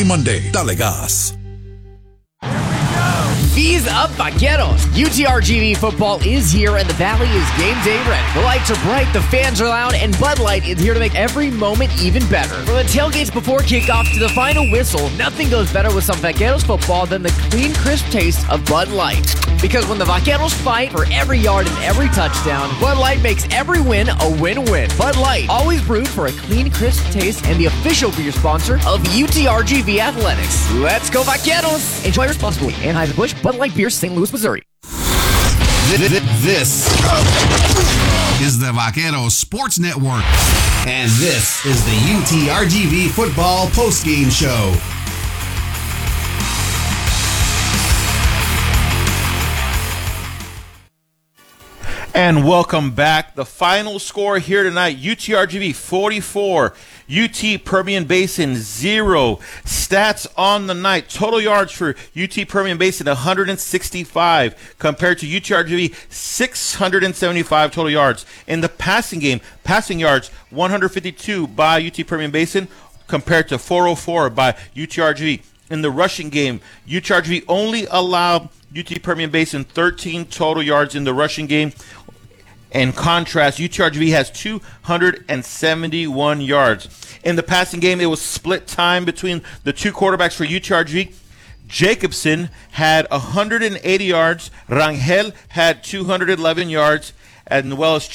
kay Monday, Dalegas. V's up, Vaqueros. UTRGV football is here, and the Valley is game day ready. The lights are bright, the fans are loud, and Bud Light is here to make every moment even better. From the tailgates before kickoff to the final whistle, nothing goes better with some Vaqueros football than the clean, crisp taste of Bud Light. Because when the Vaqueros fight for every yard and every touchdown, Bud Light makes every win a win-win. Bud Light, always brewed for a clean, crisp taste, and the official beer sponsor of UTRGV Athletics. Let's go Vaqueros! Enjoy responsibly. Anheuser-Busch, Bud Light Beer, St. Louis, Missouri. This is the Vaqueros Sports Network, and this is the UTRGV Football Postgame Show. And welcome back. The final score here tonight, UTRGV 44, UT Permian Basin 0. Stats on the night, total yards for UT Permian Basin 165 compared to UTRGV 675 total yards. In the passing game, passing yards 152 by UT Permian Basin compared to 404 by UTRGV. In the rushing game, UTRGV only allowed UT Permian Basin 13 total yards in the rushing game. In contrast, UTRGV has 271 yards. In the passing game, it was split time between the two quarterbacks for UTRGV. Jacobson had 180 yards. Rangel had 211 yards, as well as